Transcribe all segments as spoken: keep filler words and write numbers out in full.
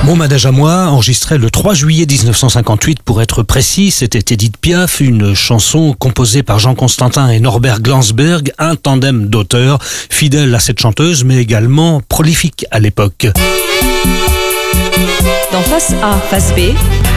Mon manège à moi, enregistré le trois juillet dix-neuf cent cinquante-huit pour être précis, c'était Édith Piaf, une chanson composée par Jean Constantin et Norbert Glansberg, un tandem d'auteurs fidèles à cette chanteuse mais également prolifique à l'époque. Dans Face A, Face B,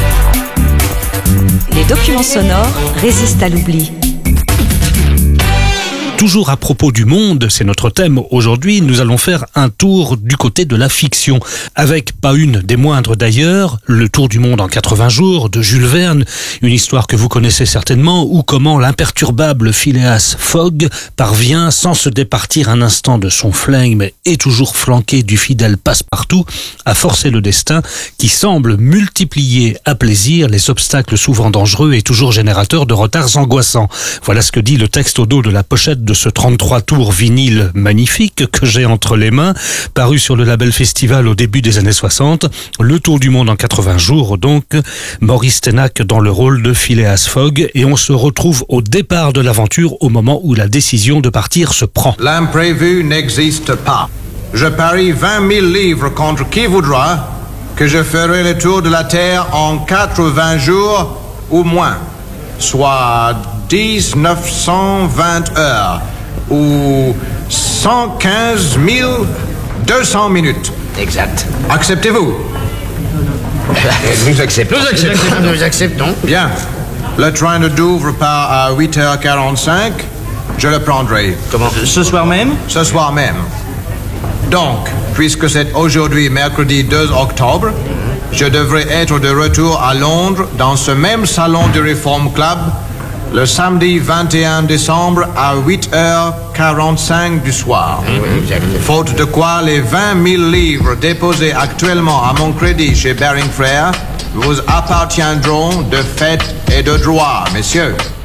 les documents sonores résistent à l'oubli. Toujours à propos du monde, c'est notre thème aujourd'hui, nous allons faire un tour du côté de la fiction, avec pas une des moindres d'ailleurs, le tour du monde en quatre-vingts jours de Jules Verne, une histoire que vous connaissez certainement, ou comment l'imperturbable Phileas Fogg parvient, sans se départir un instant de son flegme et toujours flanqué du fidèle Passepartout, à forcer le destin qui semble multiplier à plaisir les obstacles souvent dangereux et toujours générateurs de retards angoissants. Voilà ce que dit le texte au dos de la pochette de ce trente-trois tours vinyle magnifique que j'ai entre les mains, paru sur le label Festival au début des années soixante. Le tour du monde en quatre-vingts jours, donc. Maurice Ténac dans le rôle de Phileas Fogg, et on se retrouve au départ de l'aventure au moment où la décision de partir se prend. L'imprévu n'existe pas. Je parie vingt mille livres contre qui voudra que je ferai le tour de la Terre en quatre-vingts jours ou moins, soit mille neuf cent vingt heures ou cent quinze mille deux cents minutes. Exact. Acceptez-vous? Nous acceptons. Nous acceptons. Nous acceptons. Bien. Le train de Douvres part à huit heures quarante-cinq. Je le prendrai. Comment? Ce soir même? Ce soir même. Donc, puisque c'est aujourd'hui mercredi deux octobre, je devrais être de retour à Londres dans ce même salon du Reform Club le samedi vingt et un décembre à huit heures quarante-cinq du soir. Mmh, Faute de quoi, les vingt mille livres déposés actuellement à mon crédit chez Baring Frères vous appartiendront de fait et de droit, messieurs.